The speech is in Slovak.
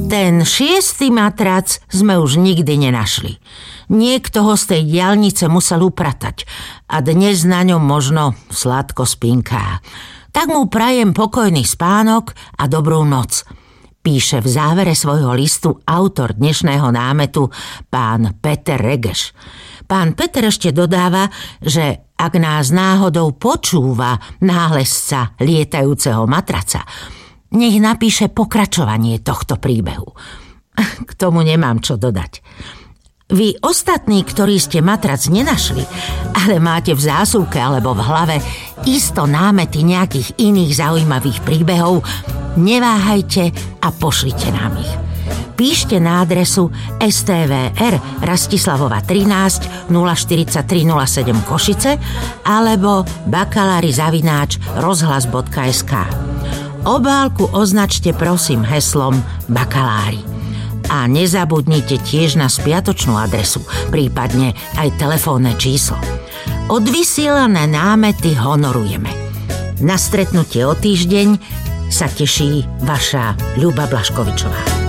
Ten 6. matrac sme už nikdy nenašli. Niekto ho z tej diaľnice musel upratať a dnes na ňom možno sladko spinká. Tak mu prajem pokojný spánok a dobrú noc. Píše v závere svojho listu autor dnešného námetu, pán Peter Regeš. Pán Peter ešte dodáva, že ak nás náhodou počúva nálezca lietajúceho matraca, nech napíše pokračovanie tohto príbehu. K tomu nemám čo dodať. Vy ostatní, ktorí ste matrac nenašli, ale máte v zásuvke alebo v hlave isto námety nejakých iných zaujímavých príbehov, neváhajte a pošlite nám ich. Píšte na adresu STVR Rastislavova 13 04307 Košice alebo bakalári@rozhlas.sk. Obálku označte prosím heslom Bakalári. A nezabudnite tiež na spiatočnú adresu, prípadne aj telefónne číslo. Odvysielané námety honorujeme. Na stretnutie o týždeň sa teší vaša Ľuba Blaškovičová.